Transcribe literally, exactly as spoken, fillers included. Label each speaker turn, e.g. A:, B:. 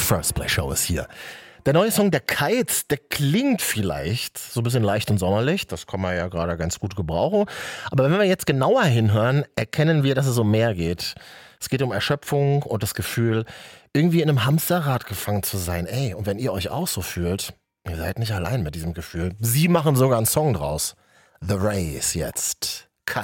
A: First Play Show ist hier. Der neue Song der Kites, der klingt vielleicht so ein bisschen leicht und sommerlich, das kann man ja gerade ganz gut gebrauchen. Aber wenn wir jetzt genauer hinhören, erkennen wir, dass es um mehr geht. Es geht um Erschöpfung und das Gefühl, irgendwie in einem Hamsterrad gefangen zu sein. Ey, und wenn ihr euch auch so fühlt, ihr seid nicht allein mit diesem Gefühl. Sie machen sogar einen Song draus. The Race jetzt.